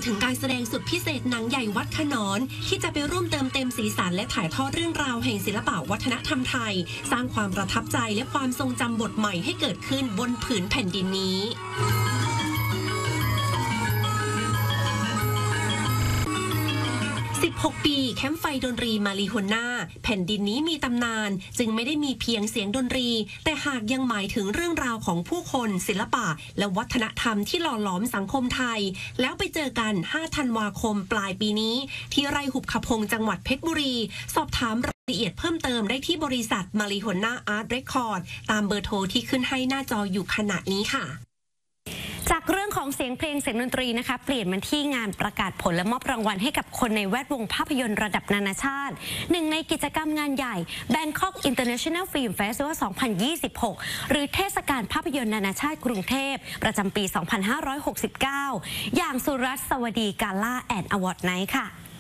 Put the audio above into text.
ถึงการแสดงสุดพิเศษหนังใหญ่วัดขนอนที่จะไปร่วมเติมเต็มสีสันและถ่ายทอดเรื่องราวแห่งศิลปะวัฒนธรรมไทยสร้างความประทับใจและความทรงจำบทใหม่ให้เกิดขึ้นบนผืนแผ่นดินนี้16 ปีแคมป์ไฟดนตรีมาริโฮน่าแผ่นดินนี้มีตำนานจึงไม่ได้มีเพียงเสียงดนตรีแต่หากยังหมายถึงเรื่องราวของผู้คนศิลปะและวัฒนธรรมที่หล่อหลอมสังคมไทยแล้วไปเจอกัน5 ธันวาคมปลายปีนี้ที่ไร่หุบขพงจังหวัดเพชรบุรีสอบถามรายละเอียดเพิ่มเติมได้ที่บริษัทมาริโฮน่าอาร์ตเรคคอร์ดตามเบอร์โทรที่ขึ้นให้หน้าจออยู่ขณะนี้ค่ะจากเรื่องของเสียงเพลงเสียงดนตรีนะคะเปลี่ยนมาที่งานประกาศผลและมอบรางวัลให้กับคนในแวดวงภาพยนตร์ระดับนานาชาติหนึ่งในกิจกรรมงานใหญ่ Bangkok International Film Festival 2026 หรือเทศกาลภาพยนตร์นานาชาติกรุงเทพประจำปี 2569 อย่างสุรัตน์สวัสดีกาล่าแอนด์อวอร์ดไนท์ค่ะ